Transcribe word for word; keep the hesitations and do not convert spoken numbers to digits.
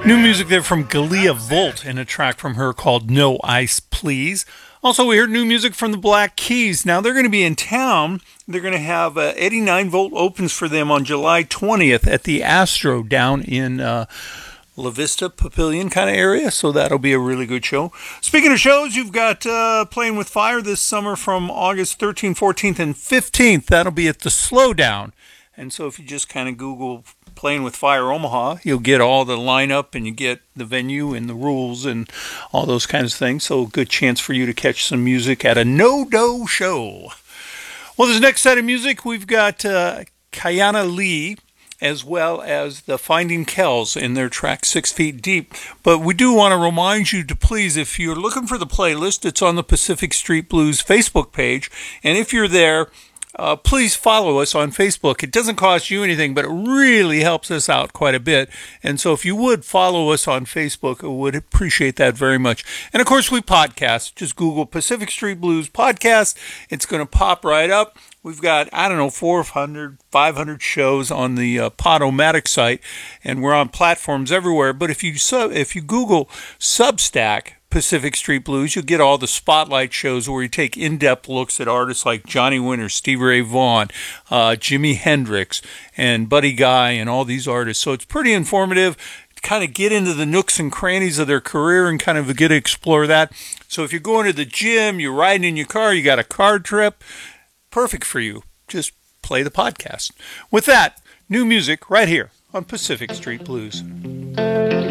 New music there from Galia Volt and a track from her called No Ice Please. Also, we heard new music from the Black Keys. Now, they're going to be in town. They're going to have uh, eighty-nine volt opens for them on July twentieth at the Astro down in uh, La Vista, Papillion kind of area. So that'll be a really good show. Speaking of shows, you've got uh, Playing with Fire this summer from August thirteenth, fourteenth, and fifteenth. That'll be at the Slowdown. And so if you just kind of Google Playing with Fire Omaha, you'll get all the lineup and you get the venue and the rules and all those kinds of things. So a good chance for you to catch some music at a no-do show. Well, this next set of music, we've got uh, Kayana Lee as well as the Finding Kells in their track Six Feet Deep. But we do want to remind you to please, if you're looking for the playlist, it's on the Pacific Street Blues Facebook page. And if you're there, Uh, please follow us on Facebook. It doesn't cost you anything, but it really helps us out quite a bit. And so if you would follow us on Facebook, I would appreciate that very much. And of course, we podcast. Just Google Pacific Street Blues Podcast. It's going to pop right up. We've got, I don't know, four hundred, five hundred shows on the uh, Podomatic site, and we're on platforms everywhere. But if you sub, if you Google Substack Pacific Street Blues, you'll get all the spotlight shows where we take in-depth looks at artists like Johnny Winter, Stevie Ray Vaughan, uh, Jimi Hendrix, and Buddy Guy, and all these artists. So it's pretty informative. Kind of get into the nooks and crannies of their career and kind of get to explore that. So if you're going to the gym, you're riding in your car, you got a car trip, perfect for you. Just play the podcast. With that, new music right here on Pacific Street Blues.